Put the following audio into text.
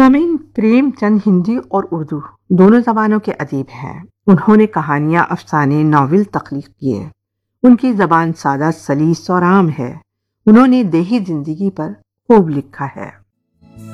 सामीन, प्रेमचंद हिंदी और उर्दू दोनों जबानों के अदीब हैं। उन्होंने कहानियां, अफसाने, नॉवेल तख्लीक किए। उनकी जबान सादा, सलीस और आम है। उन्होंने देही जिंदगी पर खूब लिखा है।